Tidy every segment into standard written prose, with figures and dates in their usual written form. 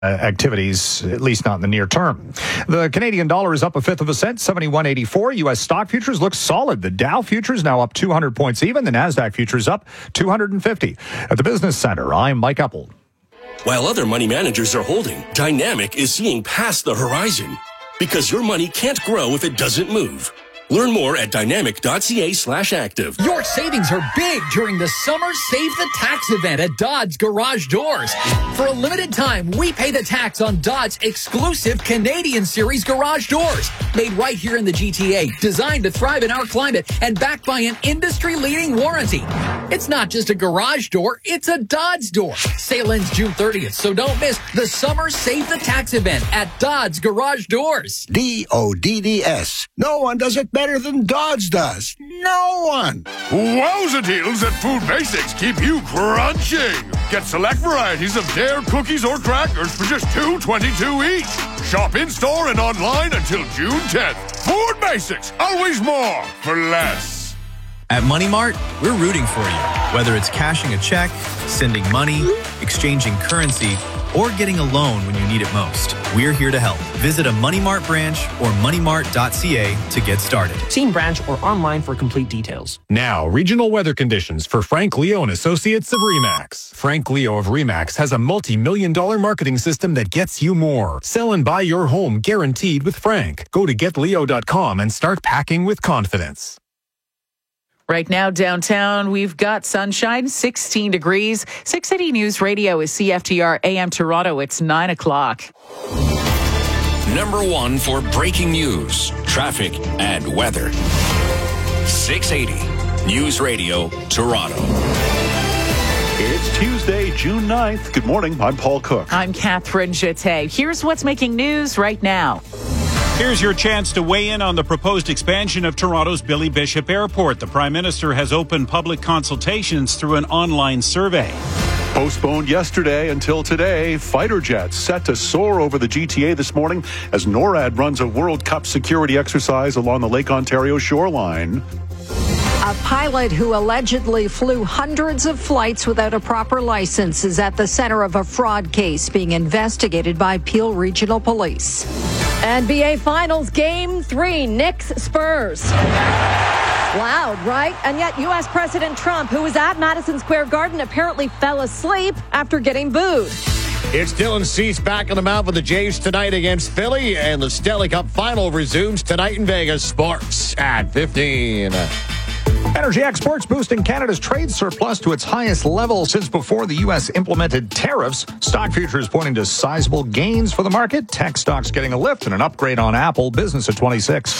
activities, at least not in the near term. The Canadian dollar is up 1/5 of a cent, 71.84. U.S. stock futures look solid. The Dow futures now up 200 points even. The NASDAQ futures up 250. At the Business Center, I'm Mike Uppel. While other money managers are holding, Dynamic is seeing past the horizon. Because your money can't grow if it doesn't move. Learn more at dynamic.ca/active. Your savings are big during the Summer Save the Tax event at Dodds Garage Doors. For a limited time, we pay the tax on Dodds exclusive Canadian Series garage doors. Made right here in the GTA, designed to thrive in our climate, and backed by an industry-leading warranty. It's not just a garage door, it's a Dodds door. Sale ends June 30th, so don't miss the Summer Save the Tax event at Dodds Garage Doors. DODDS. No one does it better than Dodds does. No one. Wowza deals at Food Basics keep you crunching. Get select varieties of Dare cookies or crackers for just $2.22 each. Shop in-store and online until June 10th. Food Basics, always more for less. At Money Mart, we're rooting for you. Whether it's cashing a check, sending money, exchanging currency, or getting a loan when you need it most, we're here to help. Visit a Money Mart branch or moneymart.ca to get started. See branch or online for complete details. Now, regional weather conditions for Frank Leo and Associates of RE/MAX. Frank Leo of RE/MAX has a multi-million-dollar marketing system that gets you more. Sell and buy your home guaranteed with Frank. Go to getleo.com and start packing with confidence. Right now, downtown, we've got sunshine, 16 degrees. 680 News Radio is CFTR AM Toronto. It's 9 o'clock. Number one for breaking news, traffic, and weather. 680 News Radio Toronto. It's Tuesday, June 9th. Good morning. I'm Paul Cook. I'm Catherine Jeté. Here's what's making news right now. Here's your chance to weigh in on the proposed expansion of Toronto's Billy Bishop Airport. The Prime Minister has opened public consultations through an online survey. Postponed yesterday until today, fighter jets set to soar over the GTA this morning as NORAD runs a World Cup security exercise along the Lake Ontario shoreline. A pilot who allegedly flew hundreds of flights without a proper license is at the center of a fraud case being investigated by Peel Regional Police. NBA Finals Game 3, Knicks Spurs. Loud, right? And yet U.S. President Trump, who was at Madison Square Garden, apparently fell asleep after getting booed. It's Dylan Cease back on the mound for the Jays tonight against Philly, and the Stanley Cup Final resumes tonight in Vegas. Sports at 15. Energy exports boosting Canada's trade surplus to its highest level since before the U.S. implemented tariffs. Stock futures pointing to sizable gains for the market. Tech stocks getting a lift and an upgrade on Apple. Business at 26.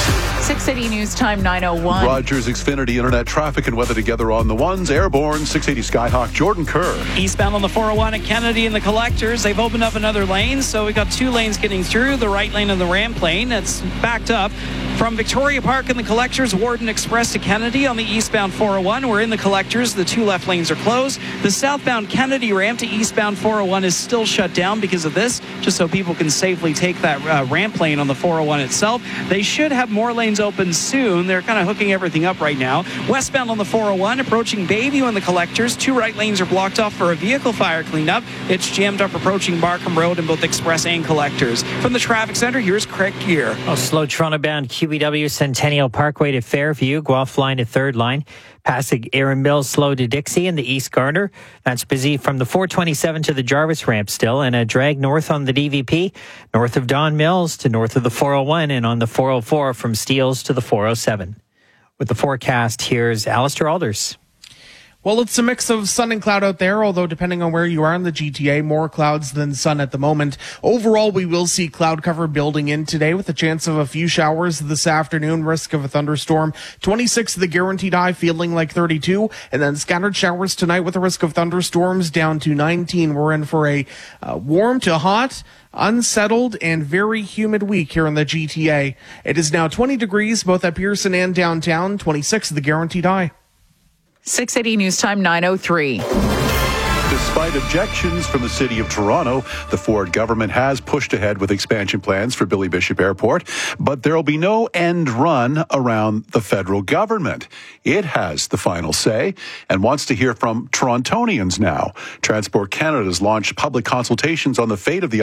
680 News Time 9:01. Rogers Xfinity Internet traffic and weather together on the ones. Airborne 680 Skyhawk Jordan Kerr. Eastbound on the 401 at Kennedy and the Collectors. They've opened up another lane, so we've got two lanes getting through. The right lane and the ramp lane. That's backed up from Victoria Park and the Collectors. Warden Express to Kennedy on the eastbound 401. We're in the Collectors. The two left lanes are closed. The southbound Kennedy ramp to eastbound 401 is still shut down because of this, just so people can safely take that ramp lane on the 401 itself. They should have more lanes open soon. They're kind of hooking everything up right now. Westbound on the 401, approaching Bayview and the Collectors. Two right lanes are blocked off for a vehicle fire cleanup. It's jammed up approaching Markham Road in both Express and Collectors. From the traffic center, here's Craig Gear. Slow Toronto-bound QEW Centennial Parkway to Fairview, Guelph line to 3rd line. Passing Erin Mills slow to Dixie and the East Garner. That's busy from the 427 to the Jarvis ramp still, and a drag north on the DVP, north of Don Mills to north of the 401, and on the 404 from Steeles to the 407. With the forecast, here's Alistair Alders. Well, it's a mix of sun and cloud out there, although depending on where you are in the GTA, more clouds than sun at the moment. Overall, we will see cloud cover building in today with a chance of a few showers this afternoon, risk of a thunderstorm. 26 the guaranteed high, feeling like 32, and then scattered showers tonight with a risk of thunderstorms down to 19. We're in for a warm to hot, unsettled, and very humid week here in the GTA. It is now 20 degrees both at Pearson and downtown, 26 the guaranteed high. 680 News Time 9:03. The Despite objections from the City of Toronto, the Ford government has pushed ahead with expansion plans for Billy Bishop Airport, but there will be no end run around the federal government. It has the final say and wants to hear from Torontonians now. Transport Canada has launched public consultations on the fate of the